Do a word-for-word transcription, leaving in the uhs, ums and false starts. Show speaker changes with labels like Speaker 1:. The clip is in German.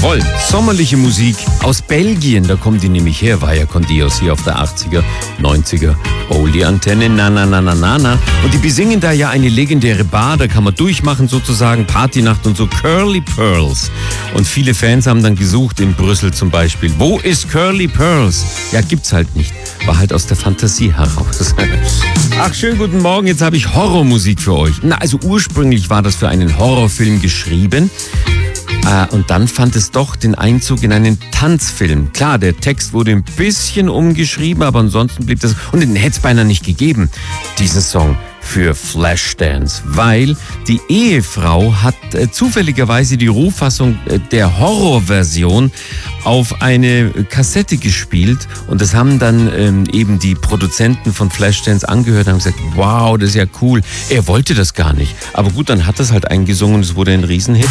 Speaker 1: Jawohl, sommerliche Musik aus Belgien, da kommen die nämlich her, war ja con Dios hier auf der achtziger, neunziger Oldie-Antenne, na na na na na na. Und die besingen da ja eine legendäre Bar, da kann man durchmachen sozusagen, Partynacht und so, Curly Pearls. Und viele Fans haben dann gesucht, in Brüssel zum Beispiel, wo ist Curly Pearls? Ja, gibt's halt nicht, war halt aus der Fantasie heraus. Ach, schönen guten Morgen, jetzt habe ich Horrormusik für euch. Na, also ursprünglich war das für einen Horrorfilm geschrieben. Äh, und dann fand es doch den Einzug in einen Tanzfilm. Klar, der Text wurde ein bisschen umgeschrieben, aber ansonsten blieb das... Und den hätte es beinahe nicht gegeben, diesen Song für Flashdance, weil die Ehefrau hat äh, zufälligerweise die Rohfassung äh, der Horrorversion auf eine Kassette gespielt und das haben dann ähm, eben die Produzenten von Flashdance angehört und haben gesagt, wow, das ist ja cool. Er wollte das gar nicht. Aber gut, dann hat er es halt eingesungen und es wurde ein Riesenhit.